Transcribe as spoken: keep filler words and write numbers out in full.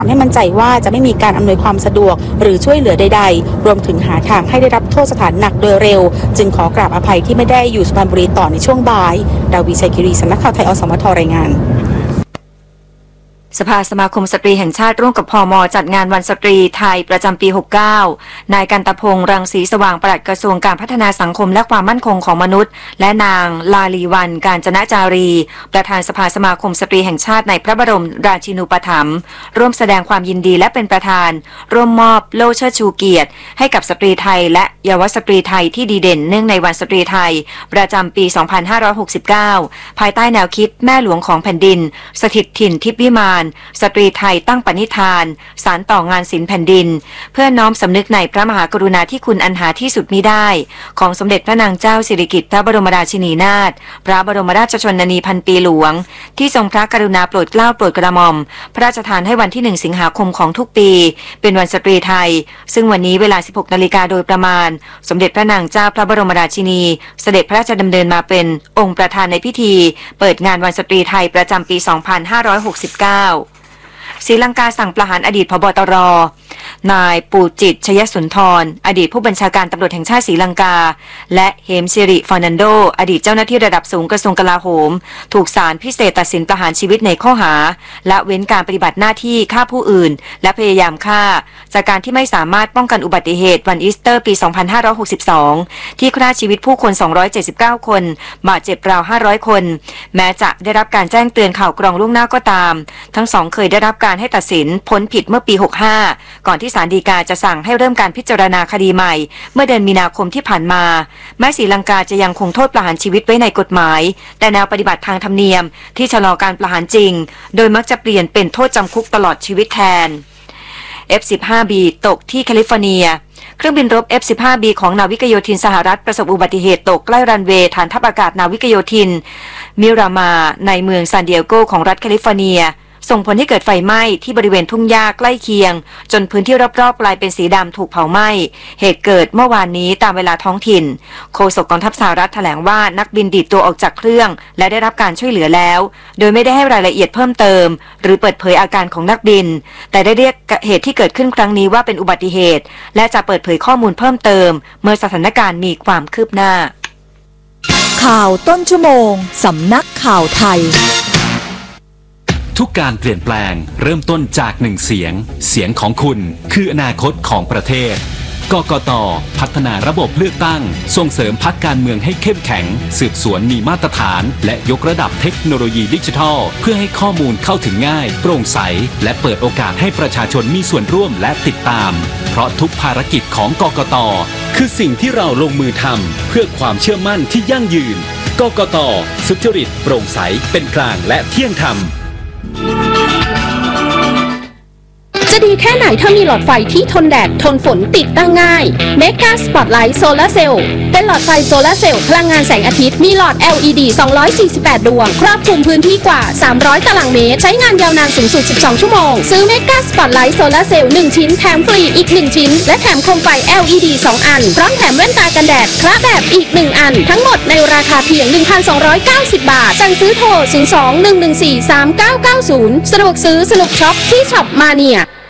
ให้มั่นใจว่าจะไม่มีการอำนวยความสะดวกหรือช่วยเหลือใดๆรวมถึงหาทางให้ได้รับโทษสถานหนักโดยเร็วจึงขอกราบอภัยที่ไม่ได้อยู่สุพรรณบุรีต่อในช่วงบ่ายดาวีชัยคิรีสำนักข่าวไทยอสมทรายงานสภาสมาคมสตรีแห่งชาติร่วมกับพม.จัดงานวันสตรีไทยประจำปีหกสิบเก้านายกันตพงษ์รังสีสว่างปลัดกระทรวงการพัฒนาสังคมและความมั่นคงของมนุษย์และนางลาลีวันกาญจนจารีประธานสภาสมาคมสตรีแห่งชาติในพระบรมราชินูปถัมภ์ร่วมแสดงความยินดีและเป็นประธานร่วมมอบโล่เชิดชูเกียรติให้กับสตรีไทยและเยาวสตรีไทยที่ดีเด่นเนื่องในวันสตรีไทยประจำปีสองพันห้าร้อยหกสิบเก้าภายใต้แนวคิดแม่หลวงของแผ่นดินสถิตถิ่นทิพย์วิมานสตรีไทยตั้งปณิธานสารต่องานศิลป์แผ่นดินเพื่อน้อมสำนึกในพระมหากรุณาธิคุณอันหาที่สุดมิได้ของสมเด็จพระนางเจ้าสิริกิติ์พระบรมราชินีนาถพระบรมราชชนนีพันปีหลวงที่ทรงพระกรุณาโปรดเกล้าโปรดกระหม่อมพระราชทานให้วันที่หนึ่งสิงหาคมของทุกปีเป็นวันสตรีไทยซึ่งวันนี้เวลา สิบหกนาฬิกาโดยประมาณสมเด็จพระนางเจ้าพระบรมราชินีเสด็จพระราชดำเนินมาเป็นองค์ประธานในพิธีเปิดงานวันสตรีไทยประจำปีสองพันห้าร้อยหกสิบเก้าศรีลังกาสั่งประหารอดีตผบ.ตร.นายปูจิต ชยสุนทรอดีตผู้บัญชาการตำรวจแห่งชาติศรีลังกาและเฮมซิริฟอร์นันโดอดีตเจ้าหน้าที่ระดับสูงกระทรวงกลาโหมถูกศาลพิเศษตัดสินประหารชีวิตในข้อหาละเว้นการปฏิบัติหน้าที่ฆ่าผู้อื่นและพยายามฆ่าจากการที่ไม่สามารถป้องกันอุบัติเหตุวันอีสเตอร์ปีสองพันห้าร้อยหกสิบสองที่ฆ่าชีวิตผู้คนสองร้อยเจ็ดสิบเก้าคนบาดเจ็บราวห้าร้อยคนแม้จะได้รับการแจ้งเตือนข่าวกรองล่วงหน้าก็ตามทั้งสองเคยได้รับการให้ตัดสินพ้นผิดเมื่อปีหกสิบห้าก่อนที่ศาลฎีกาจะสั่งให้เริ่มการพิจารณาคดีใหม่เมื่อเดือนมีนาคมที่ผ่านมาแม้ศรีลังกาจะยังคงโทษประหารชีวิตไว้ในกฎหมายแต่แนวปฏิบัติทางธรรมเนียมที่ชะลอการประหารจริงโดยมักจะเปลี่ยนเป็นโทษจำคุกตลอดชีวิตแทน เอฟ สิบห้า บี ตกที่แคลิฟอร์เนียเครื่องบินรบ เอฟ สิบห้า บี ของนาวิกโยธินสหรัฐประสบอุบัติเหตุตกใกล้รันเวย์ฐานทัพอากาศนาวิกโยธินมิรามาในเมืองซานดิเอโกของรัฐแคลิฟอร์เนียส่งผลให้เกิดไฟไหม้ที่บริเวณทุ่งหญ้าใกล้เคียงจนพื้นที่รอบๆกลายเป็นสีดำถูกเผาไหม้เหตุเกิดเมื่อวานนี้ตามเวลาท้องถิ่นโฆษกกองทัพสหรัฐแถลงว่านักบินดีดตัวออกจากเครื่องและได้รับการช่วยเหลือแล้วโดยไม่ได้ให้รายละเอียดเพิ่มเติมหรือเปิดเผยอาการของนักบินแต่ได้เรียกเหตุที่เกิดขึ้นครั้งนี้ว่าเป็นอุบัติเหตุและจะเปิดเผยข้อมูลเพิ่มเติมเมื่อสถานการณ์มีความคืบหน้าข่าวต้นชั่วโมงสำนักข่าวไทยทุกการเปลี่ยนแปลงเริ่มต้นจากหนึ่งเสียงเสียงของคุณคืออนาคตของประเทศกกต.พัฒนาระบบเลือกตั้งส่งเสริมพรรคการเมืองให้เข้มแข็งสืบสวนมีมาตรฐานและยกระดับเทคโนโลยีดิจิทัลเพื่อให้ข้อมูลเข้าถึงง่ายโปร่งใสและเปิดโอกาสให้ประชาชนมีส่วนร่วมและติดตามเพราะทุกภารกิจของกกต.คือสิ่งที่เราลงมือทำเพื่อความเชื่อมั่นที่ยั่งยืนกกต.สุจริตโปร่งใสเป็นกลางและเที่ยงธรรมจะดีแค่ไหนถ้ามีหลอดไฟที่ทนแดดทนฝนติดตั้งง่าย Mega Spotlight Solar Cell เป็นหลอดไฟโซลาร์เซลล์พลังงานแสงอาทิตย์มีหลอด แอล อี ดี สองร้อยสี่สิบแปดดวงครอบคลุมพื้นที่กว่าสามร้อยตารางเมตรใช้งานยาวนานสูงสุดสิบสองชั่วโมงซื้อ Mega Spotlight Solar Cell หนึ่งชิ้นแถมฟรีอีกหนึ่งชิ้นและแถมโคมไฟ แอล อี ดี สองอันพร้อมแถมแว่นตากันแดดคละแบบอีกหนึ่งอันทั้งหมดในราคาเพียง หนึ่งพันสองร้อยเก้าสิบ บาทสั่งซื้อโทรศูนย์ สอง หนึ่ง หนึ่ง สี่ สาม เก้า เก้า ศูนย์สะดวกซื้อสนุกช็อปที่ช็อปมาเนีย